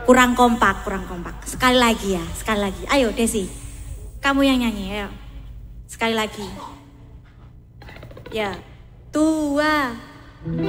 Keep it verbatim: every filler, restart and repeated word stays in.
Kurang kompak, kurang kompak. Sekali lagi ya, sekali lagi. Ayo Desi, kamu yang nyanyi, ayo. Sekali lagi. Ya, tua.